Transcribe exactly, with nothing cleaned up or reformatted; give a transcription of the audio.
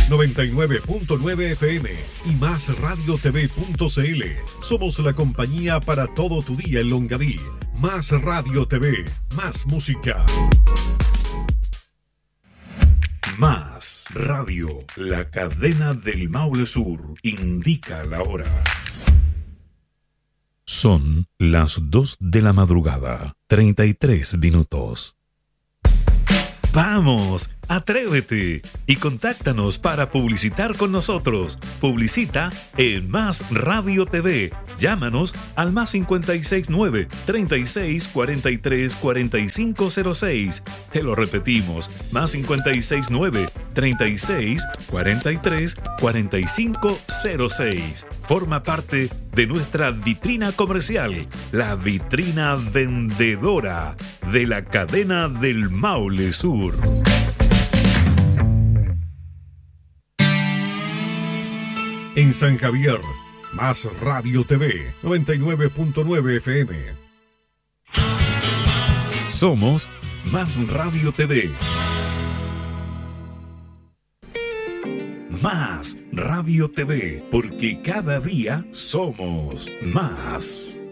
noventa y nueve punto nueve F M y más radio t v punto c l. Somos la compañía para todo tu día en Longaví. Más Radio T V, más música. Más Radio, la cadena del Maule Sur, indica la hora. Son las dos de la madrugada, treinta y tres minutos. ¡Vamos! ¡Atrévete! Y contáctanos para publicitar con nosotros. Publicita en Más Radio T V. Llámanos al más cincuenta y seis nueve, treinta y seis, cuarenta y tres, cuarenta y cinco cero seis. Te lo repetimos, más cincuenta y seis nueve, treinta y seis, cuarenta y tres, cuarenta y cinco cero seis. Forma parte de nuestra vitrina comercial, la vitrina vendedora de la cadena del Maule Sur. En San Javier, Más Radio T V, noventa y nueve punto nueve F M. Somos Más Radio T V. Más Radio T V, porque cada día somos más.